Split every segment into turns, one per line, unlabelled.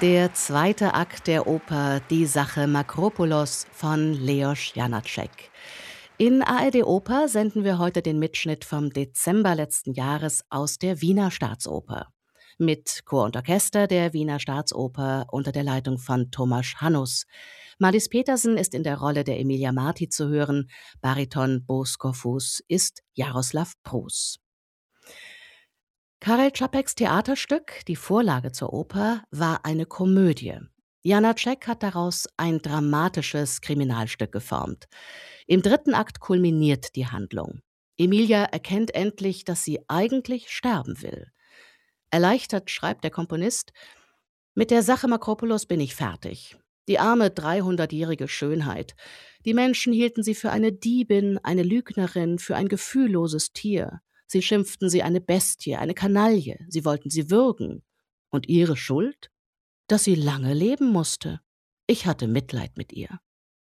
Der zweite Akt der Oper Die Sache Makropulos von Leos Janáček. In ARD Oper senden wir heute den Mitschnitt vom Dezember letzten Jahres aus der Wiener Staatsoper. Mit Chor und Orchester der Wiener Staatsoper unter der Leitung von Tomasz Hannus. Marlies Petersen ist in der Rolle der Emilia Marti zu hören. Bariton Bosko Fuß ist Jaroslav Prus. Karel Čapeks Theaterstück, die Vorlage zur Oper, war eine Komödie. Janáček hat daraus ein dramatisches Kriminalstück geformt. Im dritten Akt kulminiert die Handlung. Emilia erkennt endlich, dass sie eigentlich sterben will. Erleichtert schreibt der Komponist: Mit der Sache Makropulos bin ich fertig. Die arme 300-jährige Schönheit. Die Menschen hielten sie für eine Diebin, eine Lügnerin, für ein gefühlloses Tier. Sie schimpften sie eine Bestie, eine Kanaille. Sie wollten sie würgen. Und ihre Schuld? Dass sie lange leben musste. Ich hatte Mitleid mit ihr.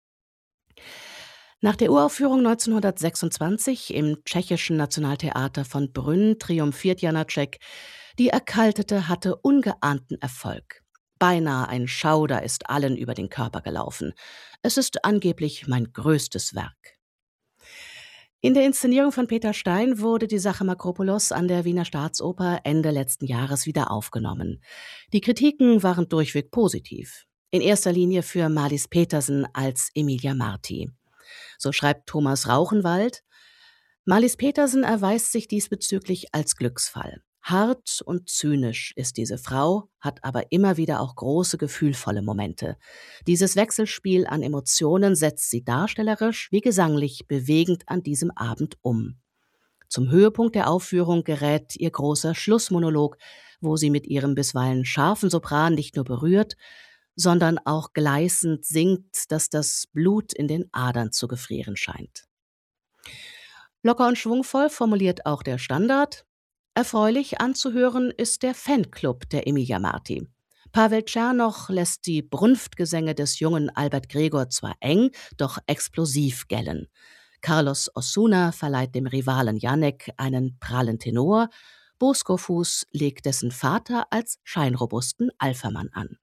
Nach der Uraufführung 1926 im tschechischen Nationaltheater von Brünn triumphiert Janáček. Die Erkaltete hatte ungeahnten Erfolg. Beinahe ein Schauder ist allen über den Körper gelaufen. Es ist angeblich mein größtes Werk. In der Inszenierung von Peter Stein wurde die Sache Makropulos an der Wiener Staatsoper Ende letzten Jahres wieder aufgenommen. Die Kritiken waren durchweg positiv. In erster Linie für Marlies Petersen als Emilia Marti. So schreibt Thomas Rauchenwald: Marlies Petersen erweist sich diesbezüglich als Glücksfall. Hart und zynisch ist diese Frau, hat aber immer wieder auch große, gefühlvolle Momente. Dieses Wechselspiel an Emotionen setzt sie darstellerisch wie gesanglich bewegend an diesem Abend um. Zum Höhepunkt der Aufführung gerät ihr großer Schlussmonolog, wo sie mit ihrem bisweilen scharfen Sopran nicht nur berührt, sondern auch gleißend singt, dass das Blut in den Adern zu gefrieren scheint. Locker und schwungvoll formuliert auch der Standard. Erfreulich anzuhören ist der Fanclub der Emilia Marti. Pavel Czernoch lässt die Brunftgesänge des jungen Albert Gregor zwar eng, doch explosiv gellen. Carlos Osuna verleiht dem Rivalen Janek einen prallen Tenor. Bosko Fuß legt dessen Vater als scheinrobusten Alphamann an.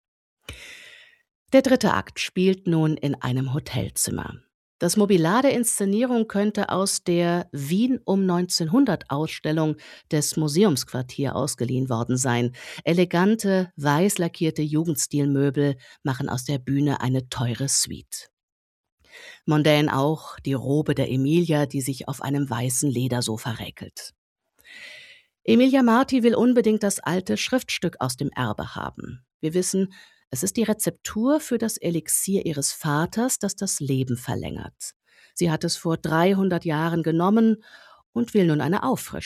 Der dritte Akt spielt nun in einem Hotelzimmer. Das Mobiliar der Inszenierung könnte aus der Wien um 1900 Ausstellung des Museumsquartier ausgeliehen worden sein. Elegante, weiß lackierte Jugendstilmöbel machen aus der Bühne eine teure Suite. Mondän auch die Robe der Emilia, die sich auf einem weißen Ledersofa räkelt. Emilia Marti will unbedingt das alte Schriftstück aus dem Erbe haben. Wir wissen, es ist die Rezeptur für das Elixier ihres Vaters, das das Leben verlängert. Sie hat es vor 300 Jahren genommen und will nun eine Auffrischung.